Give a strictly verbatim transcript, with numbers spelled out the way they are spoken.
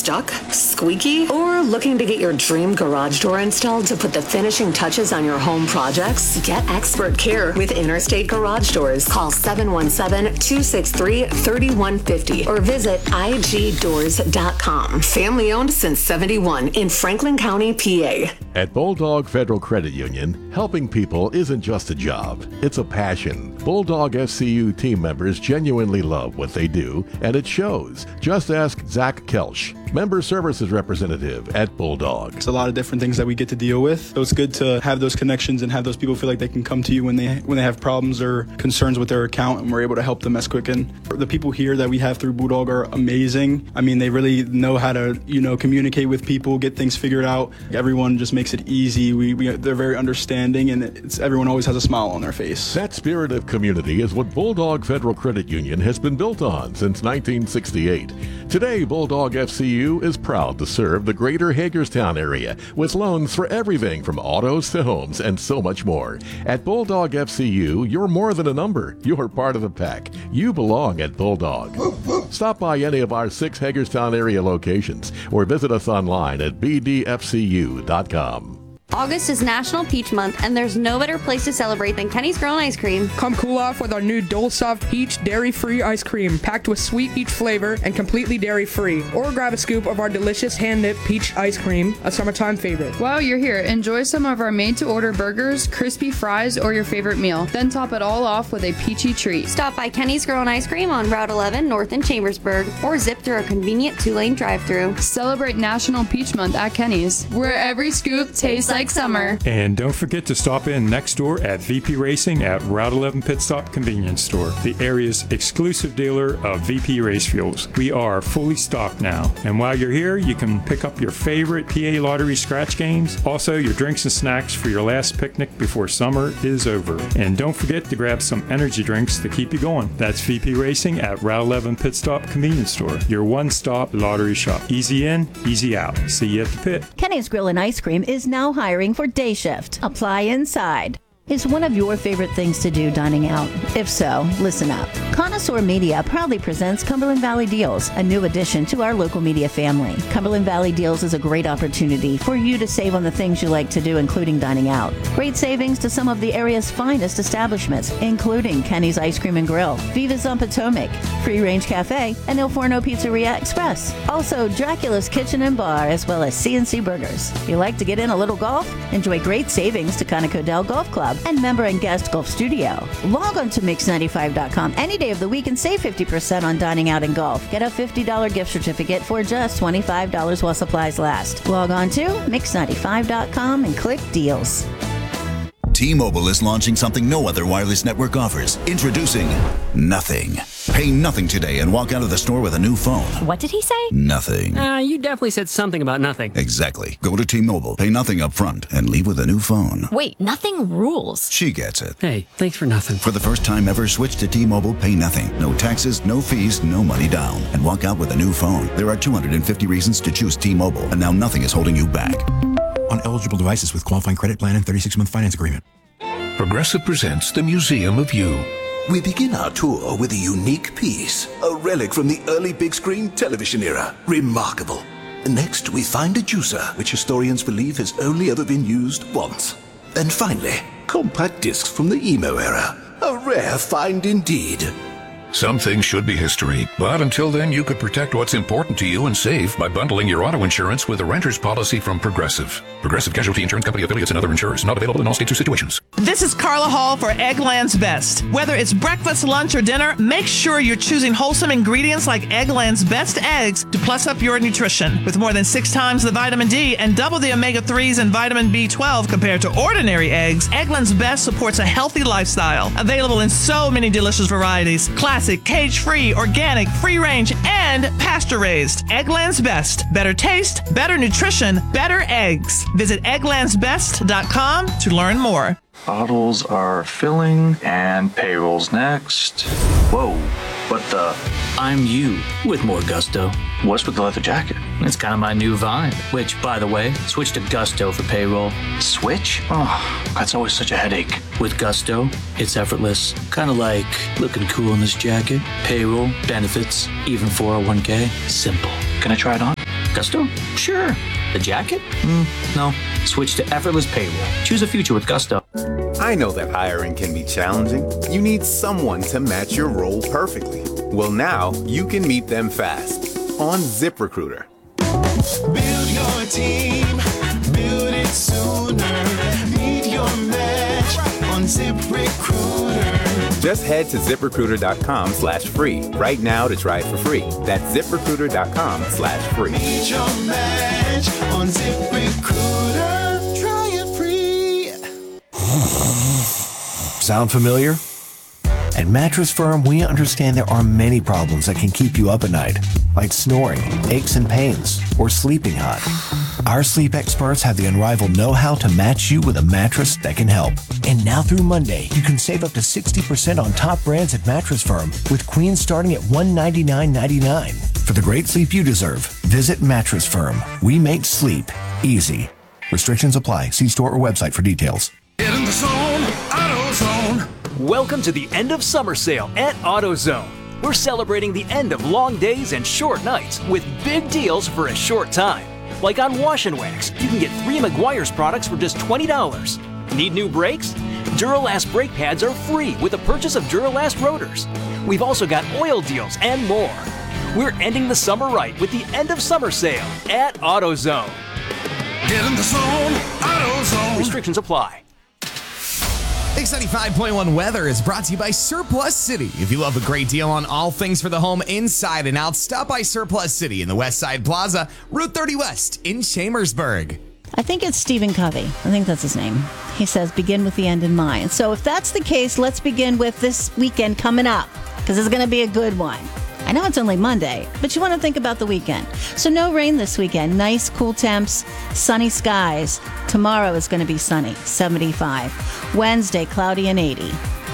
Stuck? Squeaky? Or looking to get your dream garage door installed to put the finishing touches on your home projects? Get expert care with Interstate Garage Doors. Call seven one seven, two six three, three one five zero or visit I G doors dot com. Family owned since seventy-one in Franklin County, P A. At Bulldog Federal Credit Union, helping people isn't just a job, it's a passion. Bulldog F C U team members genuinely love what they do, and it shows. Just ask Zach Kelsch, Member Services Representative at Bulldog. It's a lot of different things that we get to deal with. So it's good to have those connections and have those people feel like they can come to you when they when they have problems or concerns with their account, and we're able to help them as quick. And the people here that we have through Bulldog are amazing. I mean, they really know how to, you know, communicate with people, get things figured out. Everyone just makes it easy. We, we they're very understanding, and it's everyone always has a smile on their face. That spirit of community is what Bulldog Federal Credit Union has been built on since nineteen sixty-eight. Today, Bulldog F C U is proud to serve the greater Hagerstown area with loans for everything from autos to homes and so much more. At Bulldog F C U, you're more than a number. You're part of the pack. You belong at Bulldog. Stop by any of our six Hagerstown area locations or visit us online at b d f c u dot com. August is National Peach Month, and there's no better place to celebrate than Kenny's Grill and Ice Cream. Come cool off with our new Dole Soft Peach Dairy-Free Ice Cream, packed with sweet peach flavor and completely dairy-free. Or grab a scoop of our delicious hand-knit peach ice cream, a summertime favorite. While you're here, enjoy some of our made-to-order burgers, crispy fries, or your favorite meal. Then top it all off with a peachy treat. Stop by Kenny's Grill and Ice Cream on Route eleven north in Chambersburg, or zip through a convenient two-lane drive-thru. Celebrate National Peach Month at Kenny's, where every scoop tastes like summer. And don't forget to stop in next door at V P Racing at Route eleven Pit Stop Convenience Store, the area's exclusive dealer of V P Race Fuels. We are fully stocked now. And while you're here, you can pick up your favorite P A Lottery scratch games, also your drinks and snacks for your last picnic before summer is over. And don't forget to grab some energy drinks to keep you going. That's V P Racing at Route eleven Pit Stop Convenience Store, your one-stop lottery shop. Easy in, easy out. See you at the pit. Kenny's Grill and Ice Cream is now hiring for day shift. Apply inside. Is one of your favorite things to do dining out? If so, listen up. Connoisseur Media proudly presents Cumberland Valley Deals, a new addition to our local media family. Cumberland Valley Deals is a great opportunity for you to save on the things you like to do, including dining out. Great savings to some of the area's finest establishments, including Kenny's Ice Cream and Grill, Viva's on Potomac, Free Range Cafe, and Il Forno Pizzeria Express. Also, Dracula's Kitchen and Bar, as well as C and C Burgers. If you like to get in a little golf, enjoy great savings to Conoco Dell Golf Club and member and guest golf studio. Log on to mix ninety-five dot com any day of the week and save fifty percent on dining out and golf. Get a fifty dollars gift certificate for just twenty-five dollars while supplies last. Log on to mix ninety-five dot com and click deals. T-Mobile is launching something no other wireless network offers. Introducing Nothing. Pay nothing today and walk out of the store with a new phone. What did he say? Nothing. Uh, you definitely said something about nothing. Exactly. Go to T-Mobile, pay nothing up front, and leave with a new phone. Wait, nothing rules. She gets it. Hey, thanks for nothing. For the first time ever, switch to T-Mobile, pay nothing. No taxes, no fees, no money down. And walk out with a new phone. There are two hundred fifty reasons to choose T-Mobile, and now nothing is holding you back. On eligible devices with qualifying credit plan and thirty-six month finance agreement. Progressive presents the Museum of You. We begin our tour with a unique piece, a relic from the early big screen television era. Remarkable. Next, we find a juicer, which historians believe has only ever been used once. And finally, compact discs from the emo era. A rare find indeed. Some things should be history, but until then you could protect what's important to you and save by bundling your auto insurance with a renter's policy from Progressive. Progressive Casualty Insurance Company affiliates and other insurers. Not available in all states or situations. This is Carla Hall for Eggland's Best. Whether it's breakfast, lunch, or dinner, make sure you're choosing wholesome ingredients like Eggland's Best Eggs to plus up your nutrition. With more than six times the vitamin D and double the omega threes and vitamin B twelve compared to ordinary eggs, Eggland's Best supports a healthy lifestyle. Available in so many delicious varieties. Classic, cage-free, organic, free-range, and pasture-raised. Eggland's Best. Better taste, better nutrition, better eggs. Visit egglands best dot com to learn more. Bottles are filling, and payroll's next. Whoa, what the? I'm you with more gusto. What's with the leather jacket? It's kind of my new vibe. Which, by the way, switch to Gusto for payroll. Switch? Oh, that's always such a headache. With Gusto, it's effortless. Kind of like looking cool in this jacket. Payroll, benefits, even four oh one k. Simple. Can I try it on? Gusto? Sure. The jacket? Mm, no. Switch to effortless payroll. Choose a future with Gusto. I know that hiring can be challenging. You need someone to match your role perfectly. Well, now you can meet them fast on ZipRecruiter. Build your team, build it sooner. Meet your match on ZipRecruiter. Just head to ZipRecruiter.com slash free right now to try it for free. That's ZipRecruiter.com slash free. Meet your match on ZipRecruiter. Try it free. Sound familiar? At Mattress Firm, we understand there are many problems that can keep you up at night, like snoring, aches and pains, or sleeping hot. Our sleep experts have the unrivaled know-how to match you with a mattress that can help. And now through Monday, you can save up to sixty percent on top brands at Mattress Firm, with queens starting at one hundred ninety-nine ninety-nine. For the great sleep you deserve, visit Mattress Firm. We make sleep easy. Restrictions apply. See store or website for details. Get in the zone, AutoZone. Welcome to the end of summer sale at AutoZone. We're celebrating the end of long days and short nights with big deals for a short time. Like on Wash and Wax, you can get three Meguiar's products for just twenty dollars. Need new brakes? Duralast brake pads are free with the purchase of Duralast rotors. We've also got oil deals and more. We're ending the summer right with the end of summer sale at AutoZone. Get in the zone, AutoZone. Restrictions apply. X ninety-five point one weather is brought to you by Surplus City. If you love a great deal on all things for the home inside and out, stop by Surplus City in the West Side Plaza, Route thirty West in Chambersburg. I think it's Stephen Covey. I think that's his name. He says, begin with the end in mind. So if that's the case, let's begin with this weekend coming up, because it's going to be a good one. I know it's only Monday, but you want to think about the weekend. So no rain this weekend. Nice, cool temps, sunny skies. Tomorrow is going to be sunny, seventy-five. Wednesday, cloudy and eighty.